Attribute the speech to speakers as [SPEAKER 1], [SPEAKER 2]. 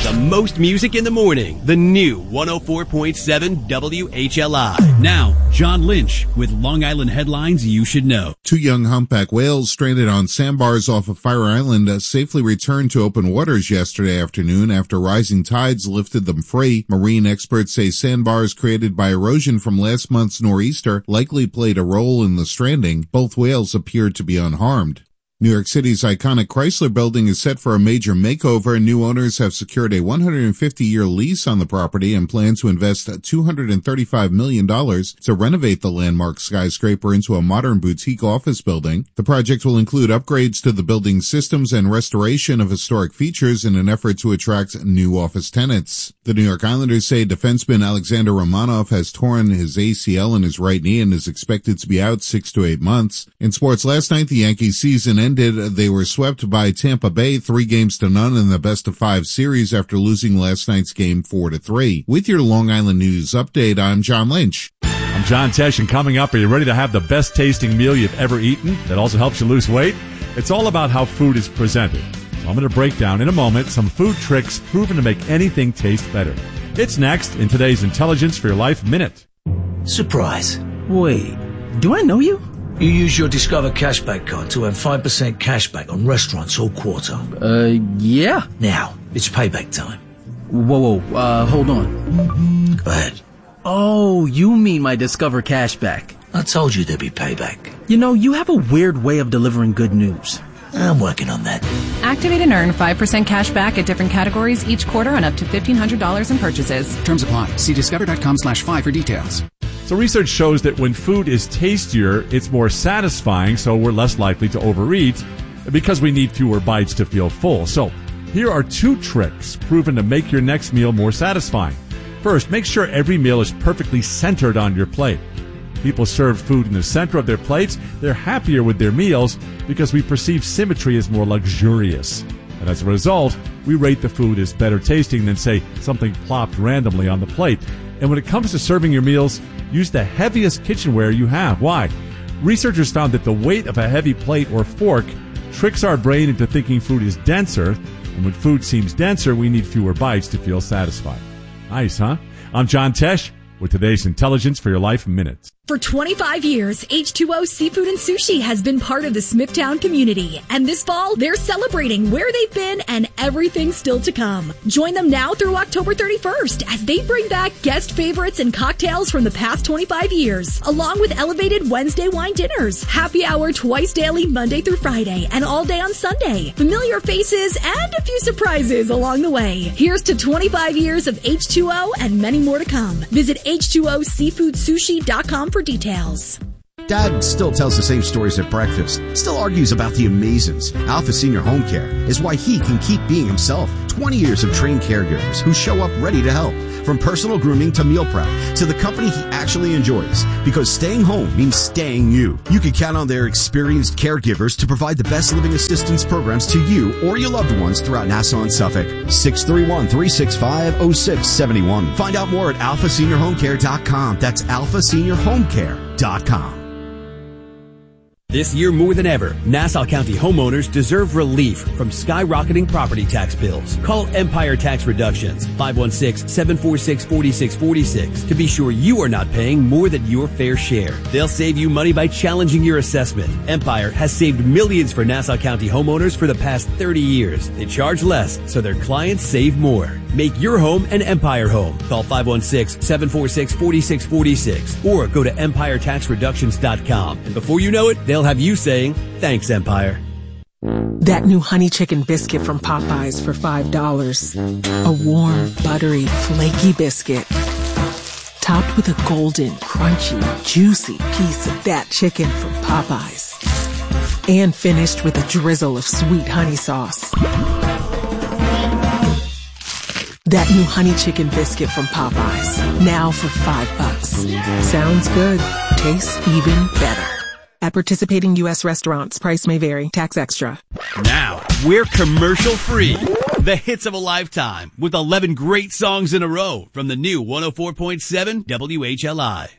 [SPEAKER 1] The most music in the morning. The new 104.7 WHLI. Now, John Lynch with Long Island headlines you should know.
[SPEAKER 2] 2 young humpback whales stranded on sandbars off of Fire Island safely returned to open waters yesterday afternoon after rising tides lifted them free. Marine experts say sandbars created by erosion from last month's nor'easter likely played a role in the stranding. Both whales appeared to be unharmed. New York City's iconic Chrysler building is set for a major makeover. New owners have secured a 150-year lease on the property and plan to invest $235 million to renovate the landmark skyscraper into a modern boutique office building. The project will include upgrades to the building's systems and restoration of historic features in an effort to attract new office tenants. The New York Islanders say defenseman Alexander Romanov has torn his ACL in his right knee and is expected to be out 6 to 8 months. In sports last night, the Yankees season ended. They were swept by Tampa Bay 3-0 in the best-of-5 series after losing last night's game 4-3. With your Long Island News update, I'm John Lynch.
[SPEAKER 3] I'm John Tesh, and coming up, are you ready to have the best tasting meal you've ever eaten that also helps you lose weight? It's all about how food is presented. So I'm going to break down in a moment some food tricks proven to make anything taste better. It's next in today's Intelligence for Your Life Minute.
[SPEAKER 4] Surprise.
[SPEAKER 5] Wait, do I know you?
[SPEAKER 4] You use your Discover Cashback card to earn 5% cashback on restaurants all quarter.
[SPEAKER 5] Yeah.
[SPEAKER 4] Now, it's payback time.
[SPEAKER 5] Whoa, hold on.
[SPEAKER 4] Go ahead.
[SPEAKER 5] Oh, you mean my Discover Cashback.
[SPEAKER 4] I told you there'd be payback.
[SPEAKER 5] You know, you have a weird way of delivering good news.
[SPEAKER 4] I'm working on that.
[SPEAKER 6] Activate and earn 5% cash back at different categories each quarter on up to $1,500 in purchases.
[SPEAKER 7] Terms apply. See discover.com/5 for details.
[SPEAKER 3] So research shows that when food is tastier, it's more satisfying, so we're less likely to overeat because we need fewer bites to feel full. So here are 2 tricks proven to make your next meal more satisfying. First, make sure every meal is perfectly centered on your plate. People serve food in the center of their plates. They're happier with their meals because we perceive symmetry as more luxurious. And as a result, we rate the food as better tasting than, say, something plopped randomly on the plate. And when it comes to serving your meals, use the heaviest kitchenware you have. Why? Researchers found that the weight of a heavy plate or fork tricks our brain into thinking food is denser, and when food seems denser, we need fewer bites to feel satisfied. Nice, huh? I'm John Tesh with today's Intelligence for Your Life Minute.
[SPEAKER 8] For 25 years, H2O Seafood and Sushi has been part of the Smithtown community. And this fall, they're celebrating where they've been and everything still to come. Join them now through October 31st as they bring back guest favorites and cocktails from the past 25 years, along with elevated Wednesday wine dinners, happy hour twice daily Monday through Friday, and all day on Sunday. Familiar faces and a few surprises along the way. Here's to 25 years of H2O and many more to come. Visit H2OSeafoodSushi.com for details.
[SPEAKER 9] Dad still tells the same stories at breakfast, still argues about the amazings. Alpha Senior Home Care is why he can keep being himself. 20 years of trained caregivers who show up ready to help. From personal grooming to meal prep to the company he actually enjoys. Because staying home means staying you. You can count on their experienced caregivers to provide the best living assistance programs to you or your loved ones throughout Nassau and Suffolk. 631-365-0671. Find out more at alphaseniorhomecare.com. That's alphaseniorhomecare.com.
[SPEAKER 1] This year more than ever, Nassau County homeowners deserve relief from skyrocketing property tax bills. Call Empire Tax Reductions, 516-746-4646, to be sure you are not paying more than your fair share. They'll save you money by challenging your assessment. Empire has saved millions for Nassau County homeowners for the past 30 years. They charge less, so their clients save more. Make your home an Empire home. Call 516-746-4646 or go to EmpireTaxReductions.com. And before you know it, they'll have you saying, "Thanks, Empire."
[SPEAKER 10] That new honey chicken biscuit from Popeyes for $5. A warm, buttery, flaky biscuit. Topped with a golden, crunchy, juicy piece of that chicken from Popeyes. And finished with a drizzle of sweet honey sauce. That new honey chicken biscuit from Popeyes. Now for $5. Sounds good. Tastes even better. At participating U.S. restaurants, price may vary. Tax extra.
[SPEAKER 1] Now, we're commercial free. The hits of a lifetime with 11 great songs in a row from the new 104.7 WHLI.